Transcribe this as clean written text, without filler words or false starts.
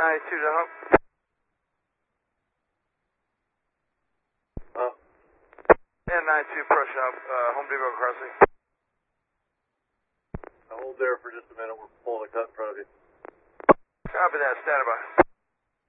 92 to Hump. And 92 Pro Shop, Home Depot Crossing. Hold there for just a minute. We're pulling a cut in front of you. Copy that. Standing by.